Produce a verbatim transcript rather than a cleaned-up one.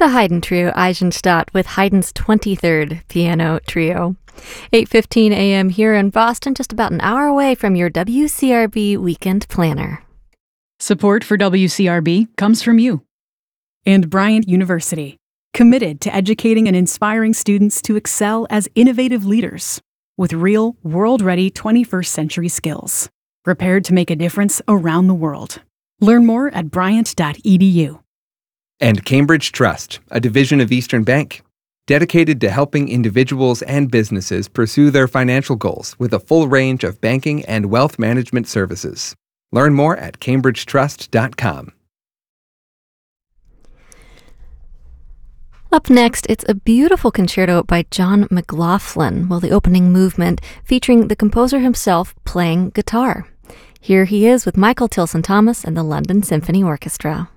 the Haydn Trio Eisenstadt with Haydn's twenty-third Piano Trio. eight fifteen a.m. here in Boston, just about an hour away from your W C R B Weekend Planner. Support for W C R B comes from you. And Bryant University, committed to educating and inspiring students to excel as innovative leaders with real, world-ready twenty-first century skills, prepared to make a difference around the world. Learn more at bryant dot e d u. And Cambridge Trust, a division of Eastern Bank, dedicated to helping individuals and businesses pursue their financial goals with a full range of banking and wealth management services. Learn more at cambridge trust dot com. Up next, it's a beautiful concerto by John McLaughlin, well, the opening movement featuring the composer himself playing guitar. Here he is with Michael Tilson Thomas and the London Symphony Orchestra.